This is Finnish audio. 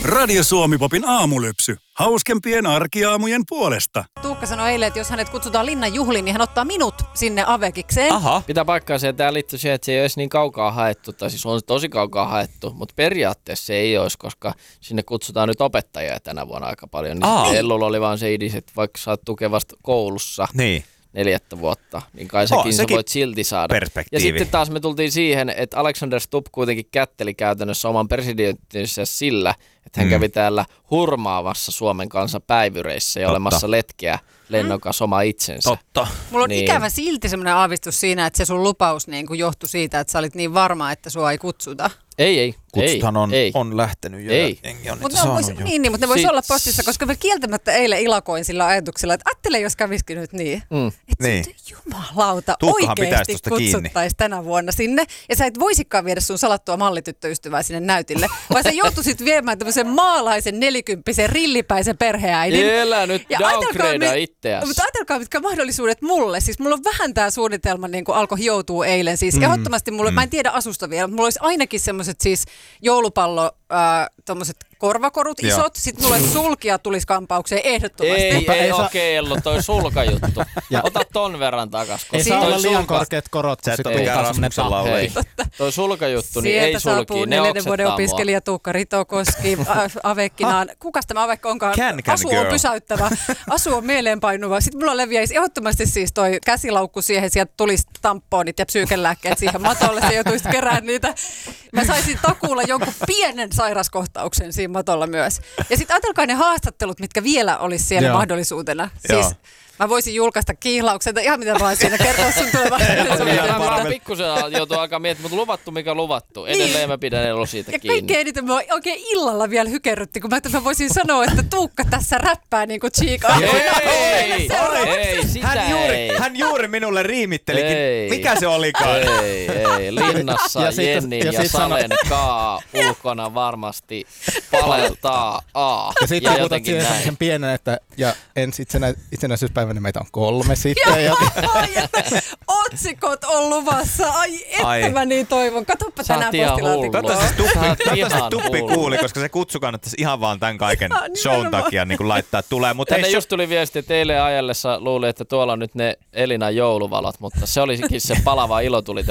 Radio Suomi-popin aamulypsy. Hauskempien arkiaamujen puolesta. Tuukka sanoi eilen, että jos hänet kutsutaan linnan juhliin, niin hän ottaa minut sinne avekikseen. Aha. Pitää paikkaa se, että tämä liittyy siihen, että se ei olisi niin kaukaa haettu, tai siis on se tosi kaukaa haettu, mutta periaatteessa se ei olisi, koska sinne kutsutaan nyt opettajia tänä vuonna aika paljon. Niin Ellulla oli vaan se idis, että vaikka sä oot tukevasta koulussa 4 vuotta, niin kai säkin sä voit silti saada. Ja sitten taas me tultiin siihen, että Alexander Stubb kuitenkin kätteli käytännössä oman presidenttinsä sillä, että hän kävi täällä hurmaavassa Suomen kansan päivyreissä ja olemassa letkeä lennokas oma itsensä. Totta. Mulla on ikävä silti semmoinen aavistus siinä, että se sun lupaus niin kuin johtui siitä, että sä olit niin varma, että sua ei kutsuta. Ei. Kutsuthan on lähtenyt jo. Jengi on niitä saanut jo. Niin, mutta ne vois olla postissa, koska mä kieltämättä eilen ilakoin sillä ajatuksella, että ajattele, jos kävisikin nyt niin. Että jumalauta oikeasti kutsuttaisiin tänä vuonna sinne. Ja sä et voisikaan viedä sun salattua mallityttöystävää sinne näytille, vaan sä joutuisit viemään tämmöisen maalaisen 40-vuotiaan rillipäisen perheäidin. Elä nyt downgradea itseäsi. Mutta ajatelkaa, mitkä mahdollisuudet mulle. Siis mulla on vähän tää suunnitelma, niin kuin alkoi hioutua eilen. Siis ehdottomasti mulle, mä en tiedä asusta vielä, mutta mulla olisi ainakin semmoiset siis joulupallo, tommoset korvakorut isot. Sitten mulle sulkia tulisi kampaukseen ehdottomasti. Ei okei, Ellu, toi sulkajuttu. Ota ton verran takas. Ei saa olla liian korkeat korot, kun sitten Tuukka Rasmuksella oli. Toi sulkajuttu, niin ei sulki. Sieltä saapuu 4. vuoden opiskelija Tuukka Ritokoski avekkinaan. Kukas tämä avekka onkaan? Asu on pysäyttävä. Asu on mieleenpainuva. Sitten mulla leviäisi ehdottomasti siis toi käsilaukku siihen. Sieltä tulisi tamponit ja psyykelääkkeet siihen matolle. Se joutuisi kerään niitä. Mä saisin takuulla jonkun pienen sairaskohtauksen siinä matolla myös. Ja sitten ajatelkaa ne haastattelut, mitkä vielä olisi siellä mahdollisuutena. Siis mä voisin julkaista kiihlauksen tai ihan mitä vaan siinä kertoa sun tulevaisuudesta. Pikkusen joutuu alkaa miettimään, mutta luvattu mikä luvattu. Edelleen mä pidän Ellu siitä kiinni. Ja kaikkein eniten mä oikein illalla vielä hykerrytti, kun mä voisin sanoa, että Tuukka tässä räppää niin kuin Chica. Ei, sitä hän juuri minulle riimittelikin. Mikä se olikaan? Ei. Linnassa Jennin ja Salen kaa ulkona varmasti paleltaa A. Ja sitten puhutat sen pienen, että ja ensi itsenäisyyspäivänä meitä on 3 sitten. Otsikot on luvassa. Ai mä niin toivon. Katoppa tänään postilaatikkoa. Toivottavasti Tuppi kuuli, koska se kutsu kannattaisi ihan vaan tämän kaiken shown takia niin kuin laittaa tulee. Tänne just tuli viesti, että eilen ajallessa luuli, että tuolla on nyt ne Elinan jouluvalot, mutta se olisikin se palava ilotuli